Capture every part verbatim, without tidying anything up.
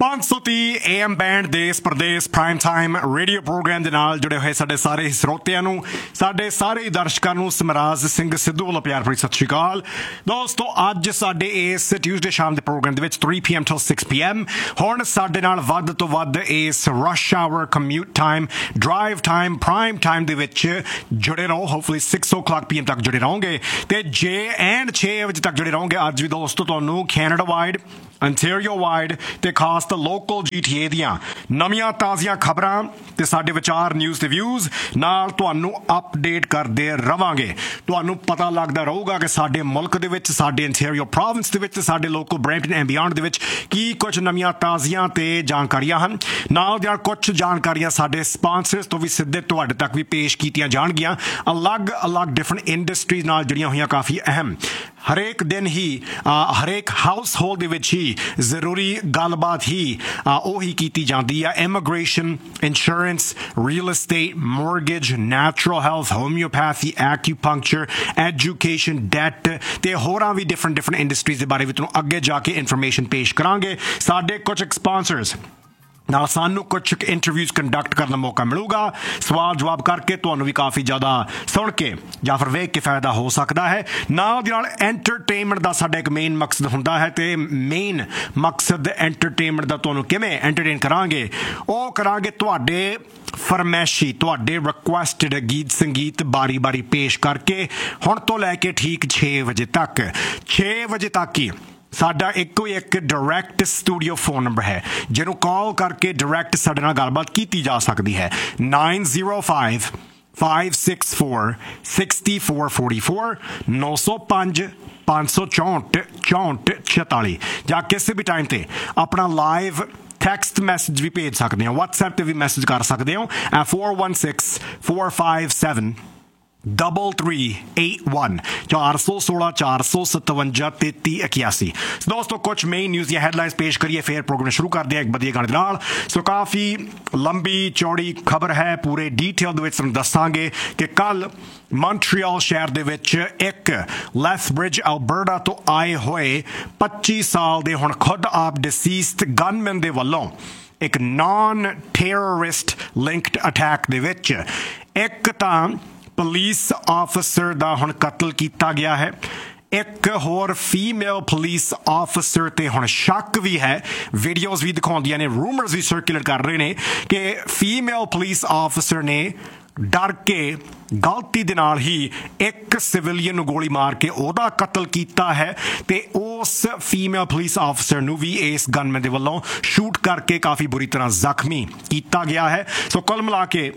पाँच सौ तीह ए एम बैंड देश प्रदेश प्राइम टाइम रेडियो प्रोग्राम ਦੇ ਨਾਲ जुड़े हुए साढ़े सारे ਸਰੋਤਿਆਂ ਨੂੰ ਸਾਡੇ ਸਾਰੇ ਦਰਸ਼ਕਾਂ ਨੂੰ ਸਮਰਾਜ ਸਿੰਘ ਸਿੱਧੂ ਵੱਲੋਂ ਪਿਆਰ ਭਰੀ ਸਤਿ ਸ਼੍ਰੀ ਅਕਾਲ ਦੋਸਤੋ। ਅੱਜ ਸਾਡੇ ਇਸ ਟਿਊਜ਼ਡੇ ਸ਼ਾਮ ਦੇ ਪ੍ਰੋਗਰਾਮ ਦੇ ਵਿੱਚ three p m till six p m ਹੁਣ ਸਾਡੇ ਨਾਲ ਵੱਧ ਤੋਂ ਵੱਧ ਇਸ rush hour commute time drive time prime time ਦੇ ਵਿੱਚ ਜੁੜੇ ਰਹੋ। Hopefully six o'clock p m ਤੱਕ ਜੁੜੇ ਰਹੋਗੇ ਤੇ ਜੇ ਐਂਡ ਛੇ ਵਜੇ ਤੱਕ ਜੁੜੇ ਰਹੋਗੇ। ਅੱਜ ਵੀ ਦੋਸਤੋ ਤੁਹਾਨੂੰ ਕੈਨੇਡਾ ਵਾਈਡ ਅੰਟੈਰੀਓ ਵਾਈਡ ਤੇ ਖਾਸ ਤਾਂ ਲੋਕਲ ਜੀ ਟੀ ਏ ਦੀਆਂ ਨਵੀਆਂ ਤਾਜ਼ੀਆਂ ਖਬਰਾਂ ਤੇ ਸਾਡੇ ਵਿਚਾਰ ਨਿਊਜ਼ ਤੇ ਵਿਊਜ਼ ਨਾਲ ਤੁਹਾਨੂੰ ਅਪਡੇਟ ਕਰਦੇ ਰਵਾਂਗੇ। ਤੁਹਾਨੂੰ ਪਤਾ ਲੱਗਦਾ ਰਹੂਗਾ ਕਿ ਸਾਡੇ ਮੁਲਕ ਦੇ ਵਿੱਚ ਸਾਡੇ ਅੰਟੈਰੀਓ ਪ੍ਰੋਵਿੰਸ ਦੇ ਵਿੱਚ ਸਾਡੇ ਲੋਕਲ ਬਰੈਂਪਟਨ ਐਂਡ ਬਿਯੋਂਡ ਦੇ ਵਿੱਚ ਕੀ ਕੁਝ ਨਵੀਆਂ ਤਾਜ਼ੀਆਂ ਤੇ ਜਾਣਕਾਰੀਆਂ ਹਨ। ਨਾਲ ਦੀਆਂ ਕੁਝ ਜਾਣਕਾਰੀਆਂ ਸਾਡੇ ਸਪਾਂਸਰਸ ਤੋਂ ਵੀ ਸਿੱਧੇ ਤੁਹਾਡੇ ਤੱਕ ਵੀ ਪੇਸ਼ ਕੀਤੀਆਂ ਜਾਣਗੀਆਂ। ਅਲੱਗ ਅਲੱਗ ਡਿਫਰੈਂਟ ਇੰਡਸਟਰੀਜ਼ ਨਾਲ ਜੁੜੀਆਂ ਹੋਈਆਂ ਕਾਫੀ ਅਹਿਮ ਹਰੇਕ ਦਿਨ ਹੀ ਹਰੇਕ ਹਾਊਸ ਹੋਲਡ ਦੇ ਵਿੱਚ ਹੀ ਜ਼ਰੂਰੀ ਗੱਲਬਾਤ ਹੀ ਉਹੀ ਕੀਤੀ ਜਾਂਦੀ ਆ। Immigration, insurance, real estate, mortgage, natural health, homeopathy, acupuncture, education, debt ਤੇ ਹੋਰਾਂ ਵੀ ਡਿਫਰੈਂਟ ਡਿਫਰੈਂਟ ਇੰਡਸਟਰੀਜ਼ ਦੇ ਬਾਰੇ ਵੀ ਤੁਹਾਨੂੰ ਅੱਗੇ ਜਾ ਕੇ ਇਨਫੋਰਮੇਸ਼ਨ ਪੇਸ਼ ਕਰਾਂਗੇ। ਸਾਡੇ ਕੁਝ ਸਪਾਂਸਰਸ ਨਾਲ ਸਾਨੂੰ ਕੁਝ ਇੰਟਰਵਿਊਜ਼ ਕੰਡਕਟ ਕਰਨ ਦਾ ਮੌਕਾ ਮਿਲੂਗਾ। ਸਵਾਲ ਜਵਾਬ ਕਰਕੇ ਤੁਹਾਨੂੰ ਵੀ ਕਾਫੀ ਜ਼ਿਆਦਾ ਸੁਣ ਕੇ ਜਾਂ ਫਿਰ ਵੇਖ ਕੇ ਫਾਇਦਾ ਹੋ ਸਕਦਾ ਹੈ। ਨਾਲ ਦੀ ਨਾਲ ਐਂਟਰਟੇਨਮੈਂਟ ਦਾ ਸਾਡਾ ਇੱਕ ਮੇਨ ਮਕਸਦ ਹੁੰਦਾ ਹੈ ਤੇ ਮੇਨ ਮਕਸਦ ਐਂਟਰਟੇਨਮੈਂਟ ਦਾ ਤੁਹਾਨੂੰ ਕਿਵੇਂ ਐਂਟਰਟੇਨ ਕਰਾਂਗੇ ਉਹ ਕਰਾਂਗੇ ਤੁਹਾਡੇ ਫਰਮੈਸ਼ੀ ਤੁਹਾਡੇ ਰਿਕੁਐਸਟਡ ਗੀਤ ਸੰਗੀਤ ਬਾਰੀ ਬਾਰੀ ਪੇਸ਼ ਕਰਕੇ ਹੁਣ ਤੋਂ ਲੈ ਕੇ ਠੀਕ ਛੇ ਵਜੇ ਤੱਕ ਛੇ ਵਜੇ ਤੱਕ ਹੀ ਸਾਡਾ ਇੱਕੋ ਇੱਕ ਡਾਇਰੈਕਟ ਸਟੂਡੀਓ ਫੋਨ ਨੰਬਰ ਹੈ ਜਿਹਨੂੰ ਕਾਲ ਕਰਕੇ ਡਾਇਰੈਕਟ ਸਾਡੇ ਨਾਲ ਗੱਲਬਾਤ ਕੀਤੀ ਜਾ ਸਕਦੀ ਹੈ। nine zero five five six four six four four four ਨੌ ਸੌ ਪੰਜ ਪੰਜ ਸੌ ਚੌਂਹਠ ਚੌਂਹਠ ਛਿਆਲੀ ਜਾਂ ਕਿਸੇ ਵੀ ਟਾਈਮ ਤੇ ਆਪਣਾ ਲਾਈਵ ਟੈਕਸਟ ਮੈਸੇਜ ਵੀ ਭੇਜ ਸਕਦੇ ਹੋ। WhatsApp ਤੇ ਵੀ ਮੈਸੇਜ ਕਰ ਸਕਦੇ ਹੋ at four one six four five seven double three eight one ਚਾਰ ਸੌ ਸੋਲਾਂ ਚਾਰ ਸੌ ਸਤਵੰਜਾ ਤੇਤੀ ਇਕਿਆਸੀ। ਦੋਸਤੋ ਕੁਝ ਮੇਨ ਨਿਊਜ਼ ਦੀਆਂ ਹੈਡਲਾਈਨਸ ਪੇਸ਼ ਕਰੀਏ ਫਿਰ ਪ੍ਰੋਗਰਾਮ ਸ਼ੁਰੂ ਕਰਦੇ ਹਾਂ ਇੱਕ ਵਧੀਆ ਗਾਣੇ ਦੇ ਨਾਲ। ਸੋ ਕਾਫੀ ਲੰਬੀ ਚੌੜੀ ਖਬਰ ਹੈ ਪੂਰੇ ਡੀਟੇਲ ਦੇ ਵਿੱਚ ਤੁਹਾਨੂੰ ਦੱਸਾਂਗੇ ਕਿ ਕੱਲ ਮੌਂਟਰੀਅਲ ਸ਼ਹਿਰ ਦੇ ਵਿੱਚ ਇੱਕ ਲੈਥਬ੍ਰਿਜ ਅਲਬਰਟਾ ਤੋਂ ਆਏ ਹੋਏ ਪੱਚੀ ਸਾਲ ਦੇ ਹੁਣ ਖੁਦ ਆਪ ਡਿਸੀਸਡ ਗਨਮੈਨ ਦੇ ਵੱਲੋਂ ਇੱਕ ਨਾਨ ਟੈਰਰਿਸਟ ਲਿੰਕਡ ਅਟੈਕ ਦੇ ਵਿੱਚ ਇੱਕ ਤਾਂ ਪੁਲਿਸ ਆਫਿਸਰ ਦਾ ਹੁਣ ਕਤਲ ਕੀਤਾ ਗਿਆ ਹੈ। ਇੱਕ ਹੋਰ ਫੀਮੇਲ ਪੁਲਿਸ ਆਫਿਸਰ ਤੇ ਹੁਣ ਸ਼ੱਕ ਵੀ ਹੈ। ਵੀਡੀਓਜ਼ ਵੀ ਦਿਖਾਉਂਦੀਆਂ ਨੇ, ਰੂਮਰਸ ਵੀ ਸਰਕੂਲੇਟ ਕਰ ਰਹੇ ਨੇ ਕਿ ਫੀਮੇਲ ਪੁਲਿਸ ਆਫਿਸਰ ਨੇ ਡਰ ਕੇ ਗਲਤੀ ਦੇ ਨਾਲ ਹੀ ਇੱਕ ਸਿਵਿਲੀਅਨ ਨੂੰ ਗੋਲੀ ਮਾਰ ਕੇ ਉਹਦਾ ਕਤਲ ਕੀਤਾ ਹੈ ਤੇ ਉਸ ਫੀਮੇਲ ਪੁਲਿਸ ਆਫਿਸਰ ਨੂੰ ਵੀ ਇਸ ਗਨਮੈਨ ਦੇ ਵੱਲੋਂ ਸ਼ੂਟ ਕਰਕੇ ਕਾਫੀ ਬੁਰੀ ਤਰ੍ਹਾਂ ਜ਼ਖਮੀ ਕੀਤਾ ਗਿਆ ਹੈ। ਸੋ ਕੁੱਲ ਮਿਲਾ ਕੇ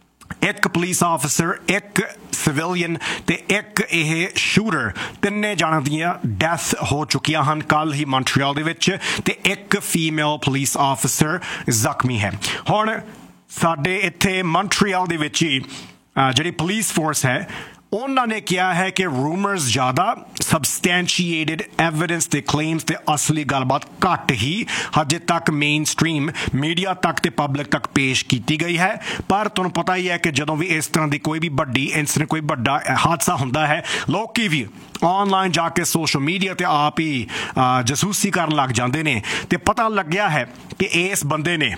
ਇੱਕ ਪੁਲਿਸ ਆਫਿਸਰ, ਇੱਕ ਸਿਵਿਲੀਅਨ ਤੇ ਇੱਕ ਇਹ ਸ਼ੂਟਰ ਤਿੰਨੇ ਜਣਾਂ ਦੀਆਂ ਡੈਥ ਹੋ ਚੁੱਕੀਆਂ ਹਨ ਕੱਲ੍ਹ ਹੀ ਮੌਂਟਰੀਅਲ ਦੇ ਵਿੱਚ ਤੇ ਇੱਕ ਫੀਮੇਲ ਪੁਲਿਸ ਆਫਿਸਰ ਜ਼ਖਮੀ ਹੈ। ਹੁਣ ਸਾਡੇ ਇੱਥੇ ਮੌਂਟਰੀਅਲ ਦੇ ਵਿੱਚ ਹੀ ਜਿਹੜੀ ਪੁਲਿਸ ਫੋਰਸ ਹੈ ਉਹਨਾਂ ਨੇ ਕਿਹਾ ਹੈ ਕਿ ਰੂਮਰਸ ਜ਼ਿਆਦਾ ਸਬਸਟੈਂਸ਼ੀਏਟਡ ਐਵੀਡੈਂਸ ਤੇ ਕਲੇਮਸ ਤੇ ਅਸਲੀ ਗੱਲਬਾਤ ਘੱਟ ਹੀ ਹਜੇ ਤੱਕ ਮੇਨ ਸਟ੍ਰੀਮ ਮੀਡੀਆ ਤੱਕ ਤੇ ਪਬਲਿਕ ਤੱਕ ਪੇਸ਼ ਕੀਤੀ ਗਈ ਹੈ। ਪਰ ਤੁਹਾਨੂੰ ਪਤਾ ਹੀ ਹੈ ਕਿ ਜਦੋਂ ਵੀ ਇਸ ਤਰ੍ਹਾਂ ਦੀ ਕੋਈ ਵੀ ਵੱਡੀ ਇੰਸੀਡੈਂਟ ਕੋਈ ਵੱਡਾ ਹਾਦਸਾ ਹੁੰਦਾ ਹੈ ਲੋਕੀ ਵੀ ਆਨਲਾਈਨ ਜਾ ਕੇ ਸੋਸ਼ਲ ਮੀਡੀਆ ਤੇ ਆਪ ਹੀ ਜਸੂਸੀ ਕਰਨ ਲੱਗ ਜਾਂਦੇ ਨੇ ਤੇ ਪਤਾ ਲੱਗਿਆ ਹੈ ਕਿ ਇਸ ਬੰਦੇ ਨੇ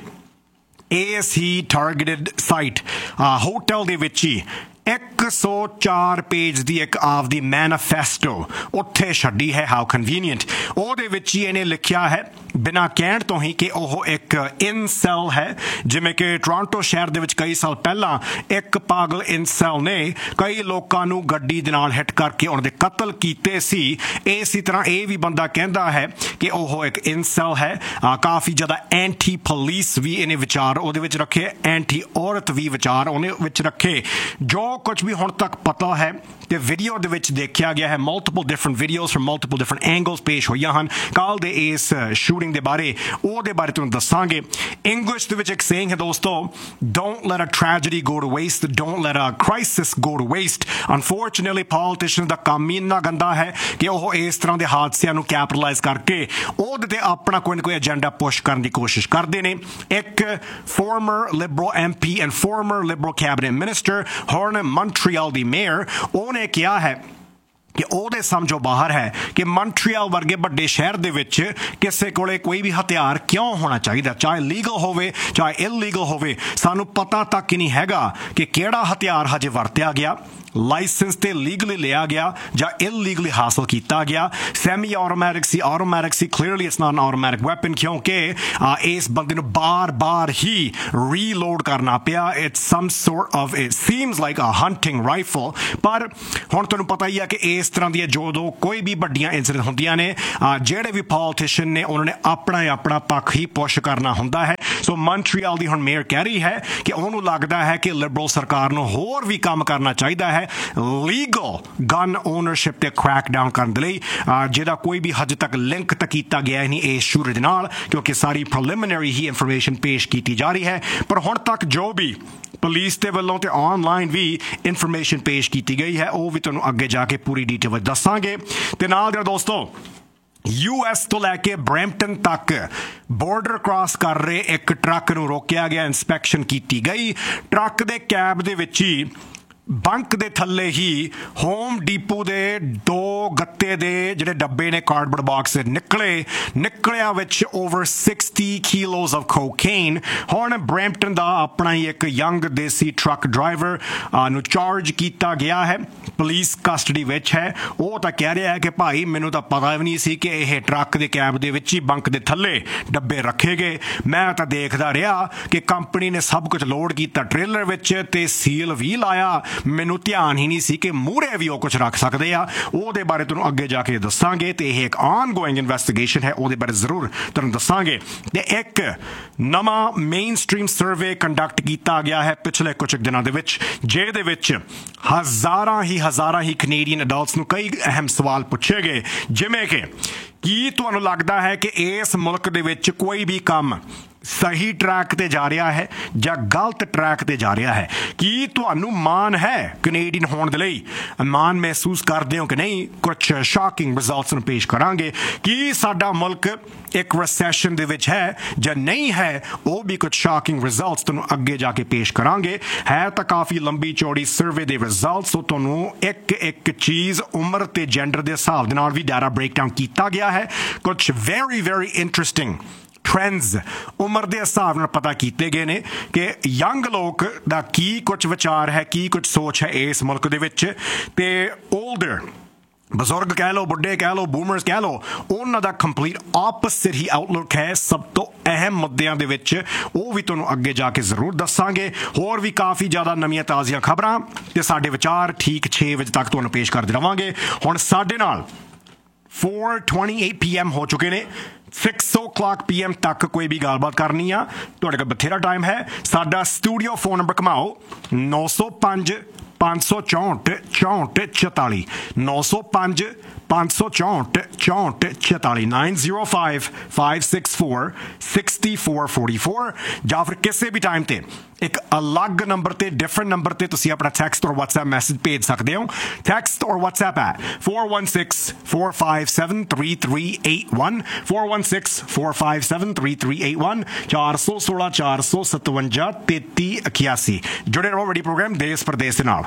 ਇਸ ਹੀ ਟਾਰਗੇਟਡ ਸਾਈਟ ਹੋਟਲ ਦੇ ਵਿੱਚ ਹੀ ਇੱਕ ਸੌ ਚਾਰ ਪੇਜ ਦੀ ਇੱਕ ਆਪਦੀ ਮੈਨੀਫੈਸਟੋ ਉੱਥੇ ਛੱਡੀ ਹੈ। How convenient. ਉਹਦੇ ਵਿੱਚ ਹੀ ਇਹਨੇ ਲਿਖਿਆ ਹੈ ਬਿਨਾਂ ਕਹਿਣ ਤੋਂ ਹੀ ਕਿ ਉਹ ਇੱਕ ਇਨਸੈਲ ਹੈ। ਜਿਵੇਂ ਕਿ ਟੋਰਾਂਟੋ ਸ਼ਹਿਰ ਦੇ ਵਿੱਚ ਕਈ ਸਾਲ ਪਹਿਲਾਂ ਇੱਕ ਪਾਗਲ ਇਨਸੈਲ ਨੇ ਕਈ ਲੋਕਾਂ ਨੂੰ ਗੱਡੀ ਦੇ ਨਾਲ ਹਿੱਟ ਕਰਕੇ ਉਹਨਾਂ ਦੇ ਕਤਲ ਕੀਤੇ ਸੀ। ਇਸੇ ਤਰ੍ਹਾਂ ਇਹ ਵੀ ਬੰਦਾ ਕਹਿੰਦਾ ਹੈ ਕਿ ਉਹ ਇੱਕ ਇਨਸੈਲ ਹੈ। ਕਾਫੀ ਜ਼ਿਆਦਾ ਐਂਟੀ ਪੁਲਿਸ ਵੀ ਇਹਨੇ ਵਿਚਾਰ ਉਹਦੇ ਵਿੱਚ ਰੱਖੇ, ਐਂਟੀ ਔਰਤ ਵੀ ਵਿਚਾਰ ਉਹਨੇ ਵਿੱਚ ਰੱਖੇ। ਜੋ ਕੁਝ ਵੀ ਹੁਣ ਤੱਕ ਪਤਾ ਹੈ ਤੇ ਵੀਡੀਓ ਦੇ ਵਿੱਚ ਦੇਖਿਆ ਗਿਆ ਹੈ, multiple different videos firm multiple different angles ਪੇਸ਼ ਹੋਈਆਂ ਹਨ ਕੱਲ੍ਹ ਦੇ ਇਸ ਸ਼ੂਟਿੰਗ ਦੇ ਬਾਰੇ। ਉਹਦੇ ਬਾਰੇ ਤੁਹਾਨੂੰ ਦੱਸਾਂਗੇ। ਇੰਗਲਿਸ਼ ਦੇ ਵਿੱਚ ਇੱਕ ਸੇਇੰਗ ਹੈ ਦੋਸਤੋ, don't light a tragedy go to waste, don't light a crisis go to waste. Unfortunately politician ਦਾ ਕੰਮ ਹੀ ਇੰਨਾ ਗੰਦਾ ਹੈ ਕਿ ਉਹ ਇਸ ਤਰ੍ਹਾਂ ਦੇ ਹਾਦਸਿਆਂ ਨੂੰ ਕੈਪੀਟਲਾਈਜ਼ ਕਰਕੇ ਉਹਦੇ ਤੇ ਆਪਣਾ ਕੋਈ ਨਾ ਕੋਈ ਏਜੰਡਾ ਪੁਸ਼ ਕਰਨ ਦੀ ਕੋਸ਼ਿਸ਼ ਕਰਦੇ ਨੇ। ਇੱਕ farmer Liberal M P and farmer Liberal cabinet minister ਹੁਣ ਮੌਂਟਰੀਅਲ ਦੀ ਮੇਅਰ ਉਹਨੇ ਕਿਹਾ ਹੈ ਕਿ ਉਹਦੇ ਸਮਝੋ ਬਾਹਰ ਹੈ ਕਿ ਮੌਂਟਰੀਅਲ ਵਰਗੇ ਵੱਡੇ ਸ਼ਹਿਰ ਦੇ ਵਿੱਚ ਕਿਸੇ ਕੋਲੇ ਕੋਈ ਵੀ ਹਥਿਆਰ ਕਿਉਂ ਹੋਣਾ ਚਾਹੀਦਾ, ਚਾਹੇ ਲੀਗਲ ਹੋਵੇ ਚਾਹੇ ਇਲੀਗਲ ਹੋਵੇ। ਸਾਨੂੰ ਪਤਾ ਤੱਕ ਹੀ ਨਹੀਂ ਹੈਗਾ ਕਿ ਕਿਹੜਾ ਹਥਿਆਰ ਹਜੇ ਵਰਤਿਆ ਗਿਆ, ਲਾਇਸੈਂਸ ਤੇ ਲੀਗਲੀ ਲਿਆ ਗਿਆ ਜਾਂ ਇਲੀਗਲੀ ਹਾਸਲ ਕੀਤਾ ਗਿਆ। Semi automatic C, automatic C, clearly it's not N automatic weapon, ਕਿਉਂਕਿ ਇਸ ਬੰਦੇ ਨੂੰ ਬਾਰ-ਬਾਰ ਹੀ ਰੀਲੋਡ ਕਰਨਾ ਪਿਆ। It's sum sort of, it seems like a hunting rifle. ਪਰ ਹੁਣ ਤੁਹਾਨੂੰ ਪਤਾ ਹੀ ਆ ਕਿ ਇਸ ਤਰ੍ਹਾਂ ਦੀਆਂ ਜਦੋਂ ਕੋਈ ਵੀ ਵੱਡੀਆਂ ਇੰਸੀਡੈਂਟ ਹੁੰਦੀਆਂ ਨੇ, ਜਿਹੜੇ ਵੀ ਪੋਲੀਟੀਸ਼ੀਅਨ ਨੇ ਉਹਨਾਂ ਨੇ ਆਪਣਾ ਆਪਣਾ ਪੱਖ ਹੀ ਪੁਸ਼ ਕਰਨਾ ਹੁੰਦਾ ਹੈ। ਸੋ ਮੌਂਟਰੀਅਲ ਦੀ ਹੁਣ ਮੇਅਰ ਕਹਿ ਰਹੀ ਹੈ ਕਿ ਉਹਨੂੰ ਲੱਗਦਾ ਹੈ ਕਿ ਲਿਬਰਲ ਸਰਕਾਰ ਨੂੰ ਹੋਰ ਵੀ ਕੰਮ ਕਰਨਾ ਚਾਹੀਦਾ ਹੈ ਲੀਗਲ ਗਨ ਓਨਰਸ਼ਿਪ ਤੇ ਕ੍ਰੈਕ ਡਾਊਨ ਕਰਨ ਦੇ ਲਈ, ਜਿਹਦਾ ਕੋਈ ਵੀ ਹਜੇ ਤੱਕ ਲਿੰਕ ਤਾਂ ਕੀਤਾ ਗਿਆ ਨਹੀਂ ਇਸ ਸ਼ੂਟਰ ਦੇ ਨਾਲ, ਕਿਉਂਕਿ ਸਾਰੀ ਪ੍ਰੀਲਿਮਿਨਰੀ ਹੀ ਇਨਫੋਰਮੇਸ਼ਨ ਪੇਸ਼ ਕੀਤੀ ਜਾ ਰਹੀ ਹੈ। ਪਰ ਹੁਣ ਤੱਕ ਜੋ ਵੀ ਪੁਲਿਸ ਦੇ ਵੱਲੋਂ ਤੇ ਆਨਲਾਈਨ ਵੀ ਇਨਫੋਰਮੇਸ਼ਨ ਪੇਸ਼ ਕੀਤੀ ਗਈ ਹੈ, ਉਹ ਵੀ ਤੁਹਾਨੂੰ ਅੱਗੇ ਜਾ ਕੇ ਪੂਰੀ ਡੀਟੇਲ ਵਿੱਚ ਦੱਸਾਂਗੇ। ਤੇ ਨਾਲ ਦੇ ਦੋਸਤੋ, ਯੂ ਐਸ ਤੋਂ ਲੈ ਕੇ ਬਰੈਂਪਟਨ ਤੱਕ ਬਾਰਡਰ ਕ੍ਰਾਸ ਕਰ ਰਹੇ ਇੱਕ ਟਰੱਕ ਨੂੰ ਰੋਕਿਆ ਗਿਆ, ਇੰਸਪੈਕਸ਼ਨ ਕੀਤੀ ਗਈ। ਟਰੱਕ ਦੇ ਕੈਬ ਦੇ ਵਿੱਚ ਹੀ ਬੰਕ ਦੇ ਥੱਲੇ ਹੀ ਹੋਮ ਡੀਪੋ ਦੇ ਦੋ ਗੱਤੇ ਦੇ ਜਿਹੜੇ ਡੱਬੇ ਨੇ ਕਾਰਡਬੋਰਡ ਬਾਕਸ ਨਿਕਲੇ ਨਿਕਲਿਆ ਵਿੱਚ over sixty kilos of cocaine. ਹੁਣ ਬਰੈਂਪਟਨ ਦਾ ਆਪਣਾ ਹੀ ਇੱਕ ਯੰਗ ਦੇਸੀ ਟਰੱਕ ਡਰਾਈਵਰ ਨੂੰ ਚਾਰਜ ਕੀਤਾ ਗਿਆ ਹੈ, ਪੁਲਿਸ ਕਸਟਡੀ ਵਿੱਚ ਹੈ। ਉਹ ਤਾਂ ਕਹਿ ਰਿਹਾ ਹੈ ਕਿ ਭਾਈ ਮੈਨੂੰ ਤਾਂ ਪਤਾ ਵੀ ਨਹੀਂ ਸੀ ਕਿ ਇਹ ਟਰੱਕ ਦੇ ਕੈਬ ਦੇ ਵਿੱਚ ਹੀ ਬੰਕ ਦੇ ਥੱਲੇ ਡੱਬੇ ਰੱਖੇ ਗਏ। ਮੈਂ ਤਾਂ ਦੇਖਦਾ ਰਿਹਾ ਕਿ ਕੰਪਨੀ ਨੇ ਸਭ ਕੁਝ ਲੋਡ ਕੀਤਾ ਟ੍ਰੇਲਰ ਵਿੱਚ ਤੇ ਸੀਲ ਵੀ ਲਾਇਆ, ਮੈਨੂੰ ਧਿਆਨ ਹੀ ਨਹੀਂ ਸੀ ਕਿ ਮੂਹਰੇ ਵੀ ਉਹ ਕੁਝ ਰੱਖ ਸਕਦੇ ਆ। ਉਹਦੇ ਬਾਰੇ ਤੁਹਾਨੂੰ ਅੱਗੇ ਜਾ ਕੇ ਦੱਸਾਂਗੇ ਤੇ ਇਹ ਇੱਕ ਆਨਗੋਇੰਗ ਇਨਵੈਸਟੀਗੇਸ਼ਨ ਹੈ, ਉਹਦੇ ਬਾਰੇ ਜ਼ਰੂਰ ਤੁਹਾਨੂੰ ਦੱਸਾਂਗੇ। ਤੇ ਇੱਕ ਨਵਾਂ ਮੇਨ ਸਟ੍ਰੀਮ ਸਰਵੇ ਕੰਡਕਟ ਕੀਤਾ ਗਿਆ ਹੈ ਪਿਛਲੇ ਕੁਝ ਦਿਨਾਂ ਦੇ ਵਿੱਚ, ਜਿਹਦੇ ਵਿੱਚ ਹਜ਼ਾਰਾਂ ਹੀ ਹਜ਼ਾਰਾਂ ਹੀ ਕੈਨੇਡੀਅਨ ਅਡਲਟਸ ਨੂੰ ਕਈ ਅਹਿਮ ਸਵਾਲ ਪੁੱਛੇ ਗਏ, ਜਿਵੇਂ ਕਿ ਕੀ ਤੁਹਾਨੂੰ ਲੱਗਦਾ ਹੈ ਕਿ ਇਸ ਮੁਲਕ ਦੇ ਵਿੱਚ ਕੋਈ ਵੀ ਕੰਮ ਸਹੀ ਟਰੈਕ ਤੇ ਜਾ ਰਿਹਾ ਹੈ ਜਾਂ ਗਲਤ ਟਰੈਕ ਤੇ ਜਾ ਰਿਹਾ ਹੈ? ਕੀ ਤੁਹਾਨੂੰ ਮਾਣ ਹੈ ਕੈਨੇਡੀਅਨ ਹੋਣ ਦੇ ਲਈ? ਮਾਣ ਮਹਿਸੂਸ ਕਰਦੇ ਹੋ ਕਿ ਨਹੀਂ? ਕੁਝ ਸ਼ੌਕਿੰਗ ਰਿਜ਼ਲਟਸ ਨੂੰ ਪੇਸ਼ ਕਰਾਂਗੇ। ਕੀ ਸਾਡਾ ਮੁਲਕ ਇੱਕ ਰੈਸੈਸ਼ਨ ਦੇ ਵਿੱਚ ਹੈ ਜਾਂ ਨਹੀਂ ਹੈ? ਉਹ ਵੀ ਕੁਝ ਸ਼ੌਕਿੰਗ ਰਿਜ਼ਲਟਸ ਤੁਹਾਨੂੰ ਅੱਗੇ ਜਾ ਕੇ ਪੇਸ਼ ਕਰਾਂਗੇ। ਹੈ ਤਾਂ ਕਾਫੀ ਲੰਬੀ ਚੌੜੀ ਸਰਵੇ ਦੇ ਰਿਜ਼ਲਟਸ, ਤੋਂ ਤੁਹਾਨੂੰ ਇੱਕ ਇੱਕ ਚੀਜ਼ ਉਮਰ ਤੇ ਜੈਂਡਰ ਦੇ ਹਿਸਾਬ ਦੇ ਨਾਲ ਵੀ ਡਾਟਾ ਬ੍ਰੇਕਡਾਊਨ ਕੀਤਾ ਗਿਆ ਹੈ। ਕੁਝ ਵੈਰੀ ਵੈਰੀ ਇੰਟਰਸਟਿੰਗ ਟ੍ਰੈਂਡਸ ਉਮਰ ਦੇ ਹਿਸਾਬ ਨਾਲ ਪਤਾ ਕੀਤੇ ਗਏ ਨੇ ਕਿ ਯੰਗ ਲੋਕ ਦਾ ਕੀ ਕੁਝ ਵਿਚਾਰ ਹੈ, ਕੀ ਕੁਝ ਸੋਚ ਹੈ ਇਸ ਮੁਲਕ ਦੇ ਵਿੱਚ, ਤੇ ਓਲਡਰ ਬਜ਼ੁਰਗ ਕਹਿ ਲਓ, ਬੁੱਢੇ ਕਹਿ ਲਓ, ਬੂਮਰਸ ਕਹਿ ਲਓ, ਉਹਨਾਂ ਦਾ ਕੰਪਲੀਟ ਆਪੋਜ਼ਿਟ ਹੀ ਆਊਟਲੁੱਕ ਹੈ ਸਭ ਤੋਂ ਅਹਿਮ ਮੁੱਦਿਆਂ ਦੇ ਵਿੱਚ। ਉਹ ਵੀ ਤੁਹਾਨੂੰ ਅੱਗੇ ਜਾ ਕੇ ਜ਼ਰੂਰ ਦੱਸਾਂਗੇ। ਹੋਰ ਵੀ ਕਾਫੀ ਜ਼ਿਆਦਾ ਨਵੀਆਂ ਤਾਜ਼ੀਆਂ ਖਬਰਾਂ ਤੇ ਸਾਡੇ ਵਿਚਾਰ ਠੀਕ ਛੇ ਵਜੇ ਤੱਕ ਤੁਹਾਨੂੰ ਪੇਸ਼ ਕਰਦੇ ਰਵਾਂਗੇ। ਹੁਣ ਸਾਡੇ ਨਾਲ four twenty-eight p m ਹੋ ਚੁੱਕੇ ਨੇ, six o'clock p m ਤੱਕ ਕੋਈ ਵੀ ਗੱਲਬਾਤ ਕਰਨੀ ਆ ਤੁਹਾਡੇ ਕੋਲ ਬਥੇਰਾ ਟਾਈਮ ਹੈ। ਸਾਡਾ ਸਟੂਡੀਓ ਫੋਨ ਨੰਬਰ ਘਮਾਓ ਨੌ ਸੌ ਪੰਜ ਪੰਜ ਸੌ ਚੌਂਹਠ ਚੌਂਹਠ ਚੁਤਾਲੀ, ਨੌ ਸੌ ਪੰਜ ਪੰਜ ਸੌ ਚੌਂਹਠ ਚੌਂਹਠ ਚੁਤਾਲੀ, nine zero five five six four six four four four, ਜਾਂ ਫਿਰ ਕਿਸੇ ਵੀ ਟਾਈਮ ਤੇ ਇੱਕ ਅਲੱਗ ਨੰਬਰ ਤੇ ਡਿਫਰੈਂਟ ਨੰਬਰ ਤੇ ਤੁਸੀਂ ਆਪਣਾ ਟੈਕਸਟ ਔਰ WhatsApp ਮੈਸੇਜ ਭੇਜ ਸਕਦੇ ਹੋ। ਟੈਕਸਟ ਔਰ WhatsApp ਹੈ four one six four five seven three three eight one, four one six four five seven three three eight one, ਚਾਰ ਸੌ ਸੋਲਾਂ ਚਾਰ ਸੌ ਸਤਵੰਜਾ ਤੇਤੀ ਇਕਿਆਸੀ। ਜੁੜੇ ਰਹੋ ਰੇਡੀਓ ਪ੍ਰੋਗਰਾਮ ਦੇਸ਼ ਪ੍ਰਦੇਸ਼ ਦੇ ਨਾਲ।